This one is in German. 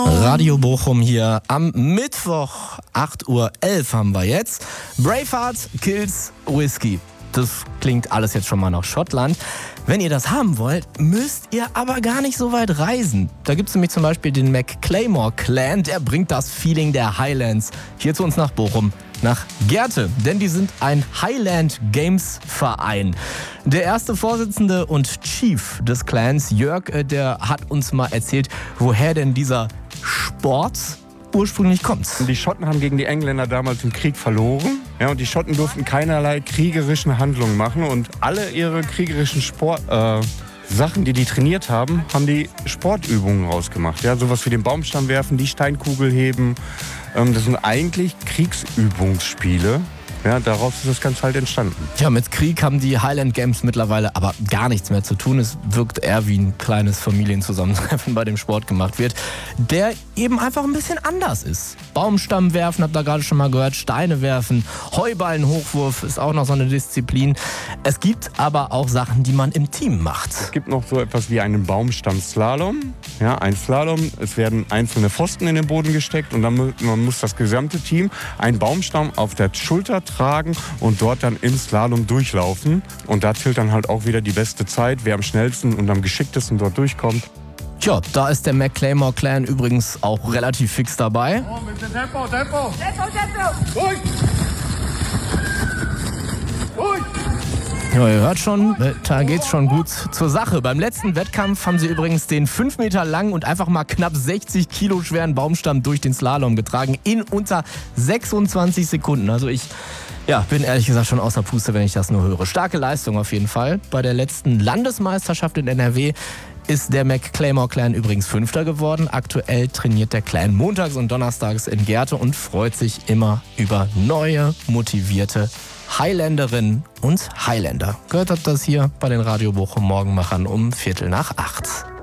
Radio Bochum hier am Mittwoch, 8:11 Uhr haben wir jetzt. Braveheart kills Whisky. Das klingt alles jetzt schon mal nach Schottland. Wenn ihr das haben wollt, müsst ihr aber gar nicht so weit reisen. Da gibt es nämlich zum Beispiel den McClaymore Clan, der bringt das Feeling der Highlands hier zu uns nach Bochum, nach Gerte. Denn die sind ein Highland Games Verein. Der erste Vorsitzende und Chief des Clans, Jörg, der hat uns mal erzählt, woher denn dieser Sport ursprünglich kommt. Die Schotten haben gegen die Engländer damals den Krieg verloren. Ja, und die Schotten durften keinerlei kriegerischen Handlungen machen. Und alle ihre kriegerischen Sachen, die trainiert haben, haben die Sportübungen rausgemacht. Ja, sowas wie den Baumstamm werfen, die Steinkugel heben. Das sind eigentlich Kriegsübungsspiele. Ja, daraus ist das Ganze halt entstanden. Ja, mit Krieg haben die Highland Games mittlerweile aber gar nichts mehr zu tun. Es wirkt eher wie ein kleines Familienzusammentreffen, bei dem Sport gemacht wird, der eben einfach ein bisschen anders ist. Baumstamm werfen, habt ihr gerade schon mal gehört, Steine werfen, Heuballenhochwurf ist auch noch so eine Disziplin. Es gibt aber auch Sachen, die man im Team macht. Es gibt noch so etwas wie einen Baumstamm-Slalom. Ja, ein Slalom, es werden einzelne Pfosten in den Boden gesteckt und dann muss das gesamte Team einen Baumstamm auf der Schulter tragen und dort dann im Slalom durchlaufen. Und da zählt dann halt auch wieder die beste Zeit, wer am schnellsten und am geschicktesten dort durchkommt. Tja, da ist der McClaymore Clan übrigens auch relativ fix dabei. Oh, mit dem Tempo! Ruhig! Ruhig! Ja, ihr hört schon, da geht's schon gut zur Sache. Beim letzten Wettkampf haben sie übrigens den 5 Meter langen und einfach mal knapp 60 Kilo schweren Baumstamm durch den Slalom getragen in unter 26 Sekunden. Also ich bin ehrlich gesagt schon außer Puste, wenn ich das nur höre. Starke Leistung auf jeden Fall. Bei der letzten Landesmeisterschaft in NRW ist der McClaymore Clan übrigens 5. geworden. Aktuell trainiert der Clan montags und donnerstags in Gerte und freut sich immer über neue, motivierte Highlanderinnen und Highlander. Gehört habt das hier bei den Radio Bochum Morgenmachern um 7:45.